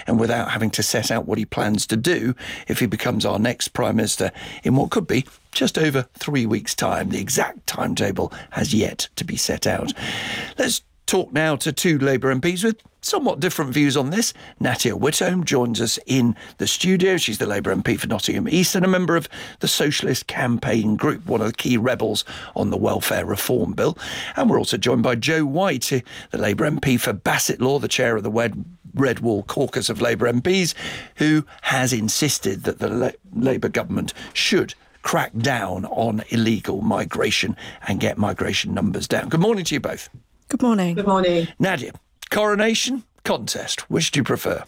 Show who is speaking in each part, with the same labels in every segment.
Speaker 1: and without having to set out what he plans to do if he becomes our next Prime Minister in what could be just over 3 weeks' time. The exact timetable has yet to be set out. Let's talk now to two Labour MPs with somewhat different views on this. Natia Whittome joins us in the studio. She's the Labour MP for Nottingham East and a member of the Socialist Campaign Group, one of the key rebels on the welfare reform bill. And we're also joined by Jo White, the Labour MP for Bassetlaw, the chair of the Red Wall Caucus of Labour MPs, who has insisted that the Labour government should crack down on illegal migration and get migration numbers down. Good morning to you both.
Speaker 2: Good morning.
Speaker 3: Good morning.
Speaker 1: Nadia, coronation, contest, which do you prefer?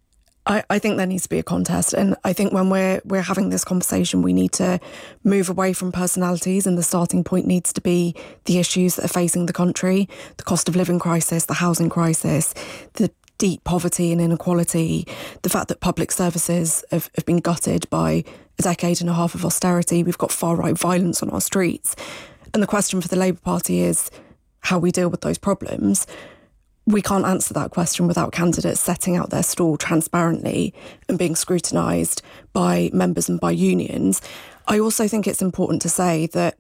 Speaker 2: I think there needs to be a contest, and I think when we're having this conversation, we need to move away from personalities, and the starting point needs to be the issues that are facing the country: the cost of living crisis, the housing crisis, the deep poverty and inequality, the fact that public services have been gutted by a decade and a half of austerity. We've got far-right violence on our streets, and the question for the Labour Party is how we deal with those problems. We can't answer that question without candidates setting out their stall transparently and being scrutinised by members and by unions. I also think it's important to say that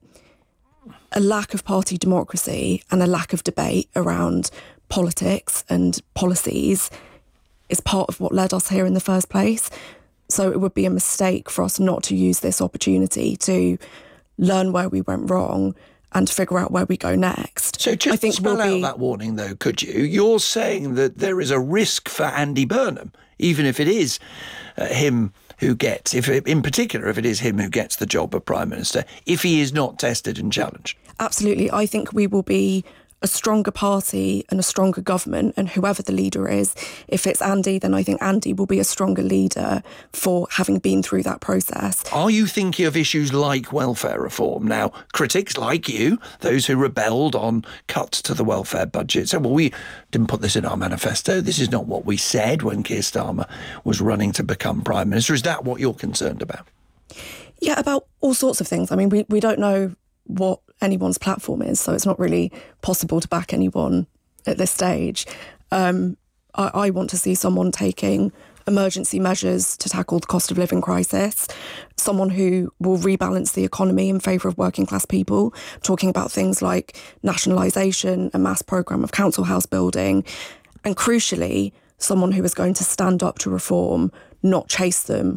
Speaker 2: a lack of party democracy and a lack of debate around politics and policies is part of what led us here in the first place. So it would be a mistake for us not to use this opportunity to learn where we went wrong and figure out where we go next.
Speaker 1: So just spell out that warning, though, could you? You're saying that there is a risk for Andy Burnham, even if it is him who gets, in particular, if it is him who gets the job of Prime Minister, if he is not tested and challenged.
Speaker 2: Absolutely. I think we will be a stronger party and a stronger government, and whoever the leader is, if it's Andy, then I think Andy will be a stronger leader for having been through that process.
Speaker 1: Are you thinking of issues like welfare reform? Now, critics like you, those who rebelled on cuts to the welfare budget, said, well, we didn't put this in our manifesto. This is not what we said when Keir Starmer was running to become Prime Minister. Is that what you're concerned about?
Speaker 2: Yeah, about all sorts of things. I mean, we don't know what anyone's platform is, so it's not really possible to back anyone at this stage. I want to see someone taking emergency measures to tackle the cost of living crisis, someone who will rebalance the economy in favour of working class people, talking about things like nationalisation, a mass programme of council house building, and crucially, someone who is going to stand up to reform, not chase them